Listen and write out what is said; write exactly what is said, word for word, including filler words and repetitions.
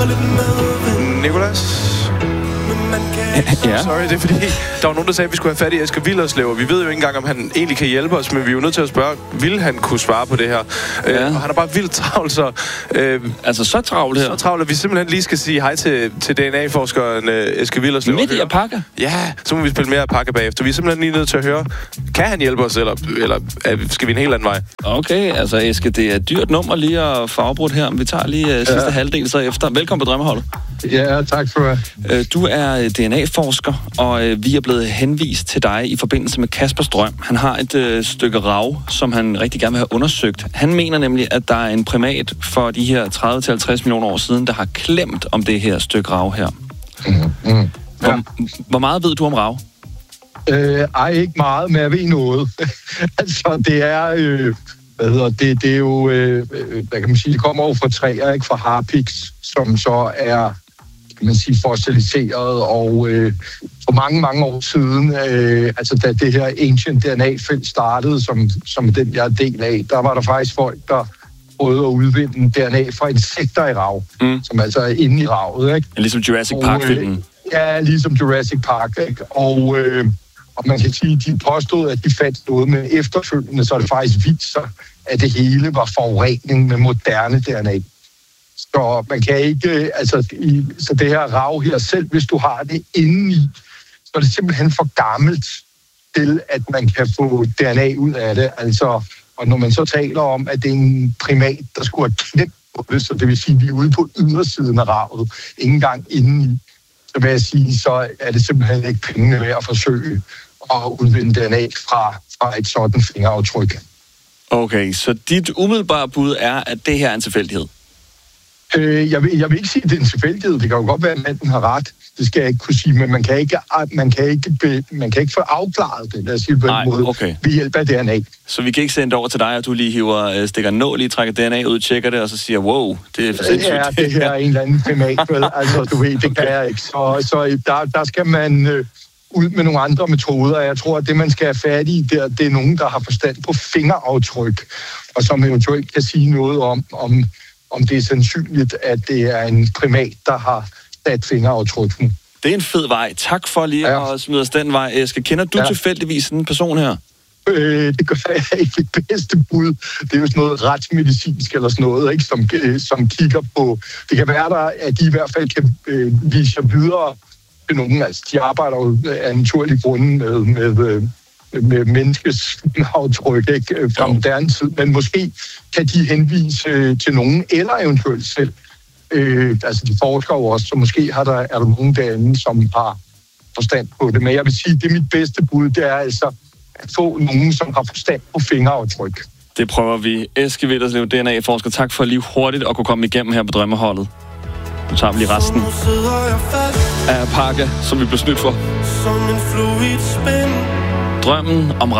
Nicolas? Ja. Sorry, det er fordi, der var nogen, der sagde, at vi skulle have fat i Eske Willerslev, og vi ved jo ikke engang, om han egentlig kan hjælpe os, men vi er jo nødt til at spørge, vil han kunne svare på det her? Ja. Øh, og han er bare vildt travlt, så... Øh, altså så travlt her? Så travlt, at vi simpelthen lige skal sige hej til, til D N A-forskeren øh, Eske Willerslev. Midt i at pakke? Ja, så må vi spille mere at pakke bagefter. Vi er simpelthen lige nødt til at høre, kan han hjælpe os, eller, eller skal vi en helt anden vej? Okay, altså Eske, det er et dyrt nummer lige at få afbrudt her, men vi tager lige uh, sidste ja. halvdel så efter. Velkommen på Drømmeholdet. Ja, tak for det. Uh, du er D N A-forsker, og uh, vi er blevet henvist til dig i forbindelse med Kaspers drøm. Han har et uh, stykke rav, som han rigtig gerne vil have undersøgt. Han mener nemlig, at der er en primat for de her tredive til halvtreds millioner år siden, der har klemt om det her stykke rav her. Mm, mm. Hvor, Ja. hvor meget ved du om rav? Øh, ej, ikke meget, men jeg ved noget. altså, det er... Øh, hvad hedder det? Det er jo... Øh, hvad kan man sige? Det kommer over fra træer, ikke? Fra harpiks, som så er... kan man sige, fossiliseret, og øh, for mange, mange år siden, øh, altså da det her ancient D N A-felt startede, som, som den jeg er del af, der var der faktisk folk, der prøvede at udvinde D N A fra insekter i rav, mm. som altså er inde i ravet, ikke? Ligesom Jurassic Park-filmen. Øh, ja, ligesom Jurassic Park, ikke? Og, øh, og man kan sige, de påstod, at de fandt noget, men efterfølgende så er det faktisk vist sig, at det hele var forurening med moderne D N A. Så man kan ikke, altså, i, så det her rav her, selv hvis du har det indeni, så er det simpelthen for gammelt til, at man kan få D N A ud af det. Altså, og når man så taler om, at det er en primat, der skulle have klemt på det, så det vil sige, at vi er ude på ydersiden af ravet, ikke engang indeni, så vil jeg sige, så er det simpelthen ikke pengene ved at forsøge at udvinde D N A fra, fra et sådan fingeraftryk. Okay, så dit umiddelbare bud er, at det her er en tilfældighed? Øh, jeg, vil, jeg vil ikke sige, at det er en tilfældighed. Det kan jo godt være, at manden har ret. Det skal jeg ikke kunne sige, men man kan ikke, man kan ikke, be, man kan ikke få afklaret det, lad os sige på en måde, okay. ved hjælp af D N A. Så vi kan ikke sende det over til dig, at du lige hiver, stikker en nål i, trækker D N A ud, tjekker det, og så siger, wow, det er for sindssygt. Ja, det her er en eller anden primat, vel? Altså, du ved, det kan jeg ikke. Så, så der, der skal man øh, ud med nogle andre metoder. Jeg tror, at det, man skal have fat i, det er, det er nogen, der har forstand på fingeraftryk, og som eventuelt kan sige noget om, om om det er sandsynligt, at det er en primat, der har sat fingeraftrykken. Det er en fed vej. Tak for lige ja. at smide os den vej, Eske. Kender du ja. tilfældigvis sådan en person her? Øh, det gør jeg ikke. Det bedste bud, det er jo sådan noget retsmedicinsk eller sådan noget, ikke? Som, øh, som kigger på... Det kan være der, at de i hvert fald kan øh, vise jer videre til nogen. Altså, de arbejder jo af naturlig grunde med... med øh, med menneskets aftryk, ikke, fra moderne tid, men måske kan de henvise øh, til nogen, eller eventuelt selv. Øh, altså, de forsker jo også, så måske har der, er der nogen derinde, som har forstand på det. Men jeg vil sige, det er mit bedste bud, det er altså at få nogen, som har forstand på fingeraftryk. Det prøver vi. Eske Willerslev, D N A-forsker, tak for lige hurtigt at kunne komme igennem her på Drømmeholdet. Nu tager vi lige resten af pakke, som vi blev snydt for. Drømmen om